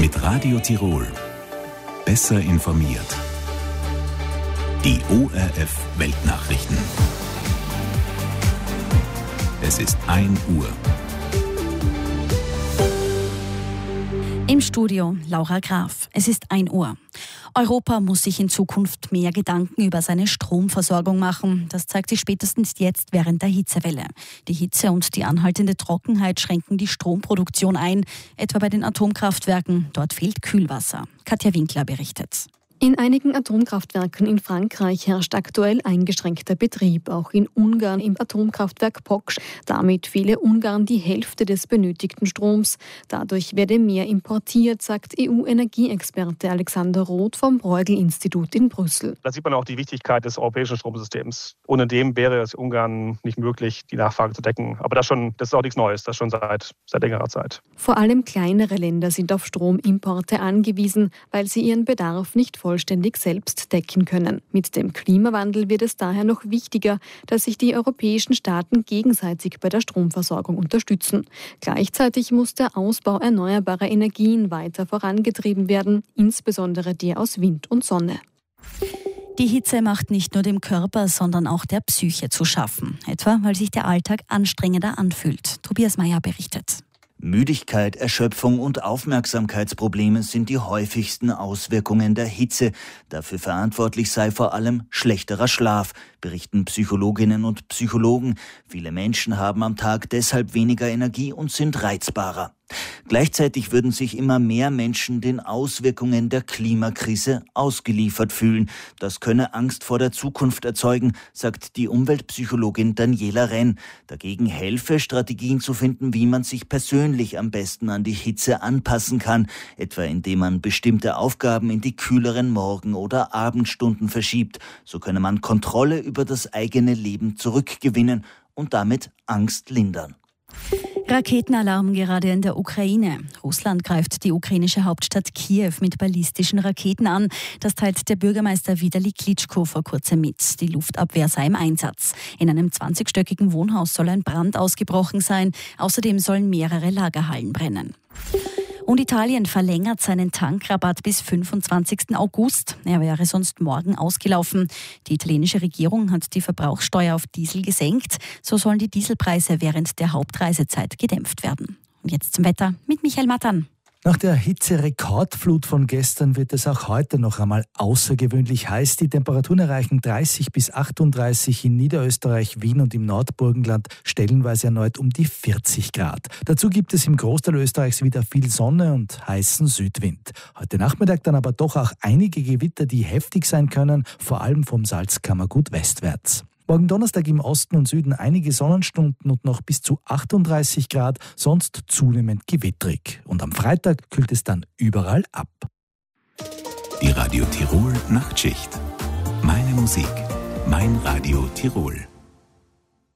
Mit Radio Tirol. Besser informiert. Die ORF Weltnachrichten. Es ist 1 Uhr. Im Studio Laura Graf. Es ist 1 Uhr. Europa muss sich in Zukunft mehr Gedanken über seine Stromversorgung machen. Das zeigt sich spätestens jetzt während der Hitzewelle. Die Hitze und die anhaltende Trockenheit schränken die Stromproduktion ein, etwa bei den Atomkraftwerken. Dort fehlt Kühlwasser. Katja Winkler berichtet. In einigen Atomkraftwerken in Frankreich herrscht aktuell eingeschränkter Betrieb, auch in Ungarn im Atomkraftwerk Poksch. Damit fehle Ungarn die Hälfte des benötigten Stroms. Dadurch werde mehr importiert, sagt EU-Energieexperte Alexander Roth vom Bruegel-Institut in Brüssel. Da sieht man auch die Wichtigkeit des europäischen Stromsystems. Ohne dem wäre es Ungarn nicht möglich, die Nachfrage zu decken. Aber das ist auch nichts Neues, das schon seit längerer Zeit. Vor allem kleinere Länder sind auf Stromimporte angewiesen, weil sie ihren Bedarf nicht vollständig selbst decken können. Mit dem Klimawandel wird es daher noch wichtiger, dass sich die europäischen Staaten gegenseitig bei der Stromversorgung unterstützen. Gleichzeitig muss der Ausbau erneuerbarer Energien weiter vorangetrieben werden, insbesondere der aus Wind und Sonne. Die Hitze macht nicht nur dem Körper, sondern auch der Psyche zu schaffen. Etwa, weil sich der Alltag anstrengender anfühlt. Tobias Meyer berichtet. Müdigkeit, Erschöpfung und Aufmerksamkeitsprobleme sind die häufigsten Auswirkungen der Hitze. Dafür verantwortlich sei vor allem schlechterer Schlaf, berichten Psychologinnen und Psychologen. Viele Menschen haben am Tag deshalb weniger Energie und sind reizbarer. Gleichzeitig würden sich immer mehr Menschen den Auswirkungen der Klimakrise ausgeliefert fühlen. Das könne Angst vor der Zukunft erzeugen, sagt die Umweltpsychologin Daniela Renn. Dagegen helfe, Strategien zu finden, wie man sich persönlich am besten an die Hitze anpassen kann, etwa indem man bestimmte Aufgaben in die kühleren Morgen- oder Abendstunden verschiebt. So könne man Kontrolle über das eigene Leben zurückgewinnen und damit Angst lindern. Raketenalarm gerade in der Ukraine. Russland greift die ukrainische Hauptstadt Kiew mit ballistischen Raketen an. Das teilt der Bürgermeister Vitali Klitschko vor kurzem mit. Die Luftabwehr sei im Einsatz. In einem 20-stöckigen Wohnhaus soll ein Brand ausgebrochen sein. Außerdem sollen mehrere Lagerhallen brennen. Und Italien verlängert seinen Tankrabatt bis 25. August. Er wäre sonst morgen ausgelaufen. Die italienische Regierung hat die Verbrauchssteuer auf Diesel gesenkt. So sollen die Dieselpreise während der Hauptreisezeit gedämpft werden. Und jetzt zum Wetter mit Michael Mattern. Nach der Hitze-Rekordflut von gestern wird es auch heute noch einmal außergewöhnlich heiß. Die Temperaturen erreichen 30 bis 38 in Niederösterreich, Wien und im Nordburgenland, stellenweise erneut um die 40 Grad. Dazu gibt es im Großteil Österreichs wieder viel Sonne und heißen Südwind. Heute Nachmittag dann aber doch auch einige Gewitter, die heftig sein können, vor allem vom Salzkammergut westwärts. Morgen Donnerstag im Osten und Süden einige Sonnenstunden und noch bis zu 38 Grad, sonst zunehmend gewittrig. Und am Freitag kühlt es dann überall ab. Die Radio Tirol Nachtschicht. Meine Musik, mein Radio Tirol.